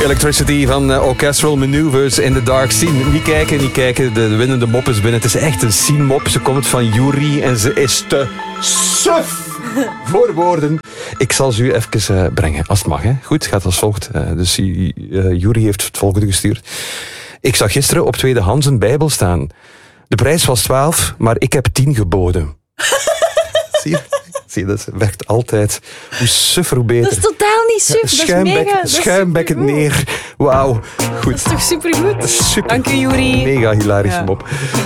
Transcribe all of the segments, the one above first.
Electricity van Orchestral Maneuvers in the Dark Scene. Niet kijken. De winnende mop is binnen. Het is echt een scene-mop. Ze komt van Yuri en ze is te suf voor woorden. Ik zal ze u even brengen, als het mag. Hè. Goed, het gaat als volgt. Dus Yuri heeft het volgende gestuurd. Ik zag gisteren op tweedehands een Bijbel staan. De prijs was 12, maar ik heb 10 geboden. Zie je, dat werkt altijd. Hoe suffer, hoe beter. Dat is totaal niet suf, dat is mega. Schuimbekkend neer. Wauw, goed. Dat is toch supergoed? Super. Dank u, Yuri. Mega hilarische mop.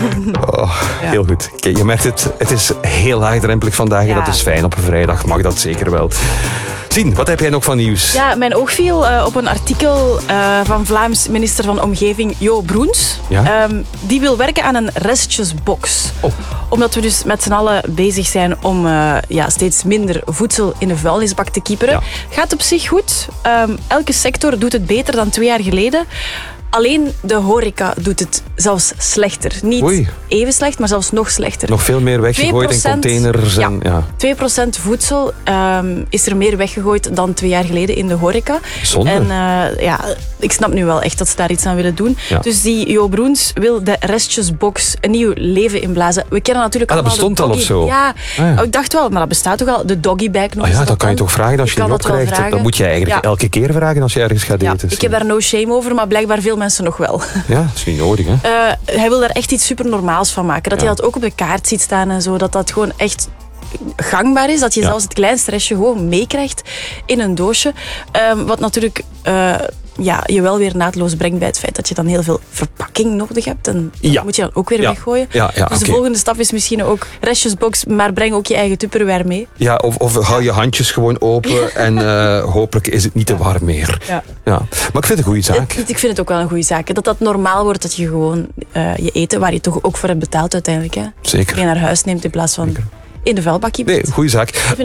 Oh, heel goed. Kijk, je merkt het is heel laagdrempelig vandaag. En dat is fijn op een vrijdag. Mag dat zeker wel. Sien, wat heb jij nog van nieuws? Ja, mijn oog viel op een artikel van Vlaams minister van Omgeving Jo Broens. Ja? Die wil werken aan een restjesbox. Oh. Omdat we dus met z'n allen bezig zijn om steeds minder voedsel in de vuilnisbak te kieperen. Ja. Gaat op zich goed. Elke sector doet het beter dan 2 jaar geleden. Alleen de horeca doet het zelfs slechter. Niet even slecht, maar zelfs nog slechter. Nog veel meer weggegooid in containers. Ja, 2% voedsel is er meer weggegooid dan 2 jaar geleden in de horeca. Zonde. En ik snap nu wel echt dat ze daar iets aan willen doen. Ja. Dus die Jo Broens wil de restjesbox een nieuw leven inblazen. We kennen natuurlijk dat bestond al of zo? Ja, ik dacht wel, maar dat bestaat toch al. De doggybag nog eens. Dat kan je toch vragen als je die opkrijgt? Dat moet je eigenlijk elke keer vragen als je ergens gaat eten. Ik heb daar no shame over, maar blijkbaar veel mensen nog wel. Ja, dat is niet nodig, hè? Hij wil daar echt iets super normaals van maken. Dat hij dat ook op de kaart ziet staan en zo. Dat gewoon echt gangbaar is. Dat je zelfs het kleinste restje gewoon meekrijgt in een doosje. Wat natuurlijk je wel weer naadloos brengt bij het feit dat je dan heel veel verpakking nodig hebt. En dat moet je dan ook weer weggooien. Dus de volgende stap is misschien ook restjesbox, maar breng ook je eigen Tupperware mee. Ja, of hou je handjes gewoon open en hopelijk is het niet te warm meer. Ja. Maar ik vind het een goede zaak. Ik vind het ook wel een goede zaak. Dat normaal wordt dat je gewoon je eten, waar je toch ook voor hebt betaald uiteindelijk. Hè, zeker. Je naar huis neemt in plaats van in de vuilbakje. Nee, goede zaak.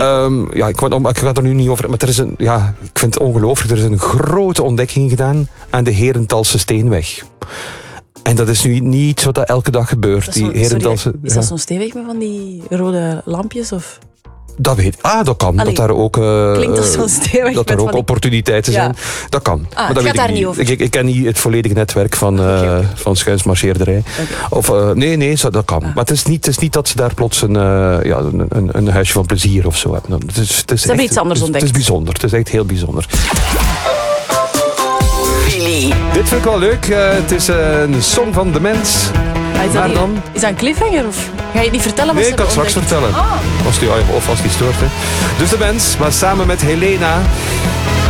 Ik ga er nu niet over. Maar er is ik vind het ongelooflijk. Er is een grote ontdekking gedaan aan de Herentalse Steenweg. En dat is nu niet iets wat elke dag gebeurt. Is dat zo'n steenweg met van die rode lampjes? Of? Dat weet ik. Dat kan. Allee, dat daar ook, klinkt als zo'n steenweg dat er ook opportuniteiten zijn. Dat kan. Maar dat het weet gaat daar niet over. Ik ken niet het volledige netwerk van schuinsmarcheerderij. Nee, dat kan. Maar het is niet dat ze daar plots een huisje van plezier of zo hebben. Ze hebben iets anders ontdekt. Het is bijzonder. Het is echt heel bijzonder. Willy. Dit vind ik wel leuk. Het is een song van de mens. Is dat een cliffhanger? Of ga je het niet vertellen? Nee, ik kan het straks vertellen. Als die stoort. Hè. Dus de mens, maar samen met Helena.